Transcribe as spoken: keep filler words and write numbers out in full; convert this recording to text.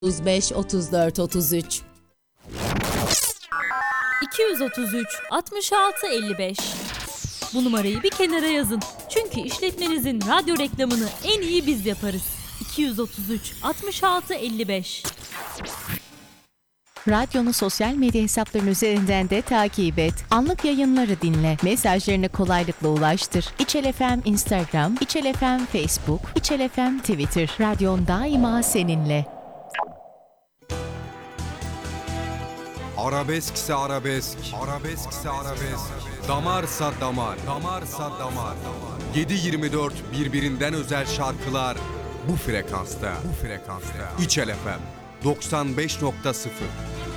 otuz beş otuz dört otuz üç iki yüz otuz üç altmış altı elli beş. Bu numarayı bir kenara yazın. Çünkü işletmenizin radyo reklamını en iyi biz yaparız. iki yüz otuz üç altmış altı elli beş. Radyonu sosyal medya hesapların üzerinden de takip et. Anlık yayınları dinle. Mesajlarını kolaylıkla ulaştır. İçel F M Instagram, İçel F M Facebook, İçel F M Twitter. Radyon daima seninle. Arabeskse arabesk, arabeskse arabesk, damarsa damar, damarsa damar. yedi yirmi dört birbirinden özel şarkılar bu frekansta, bu frekansta. İçel F M doksan beş nokta sıfır.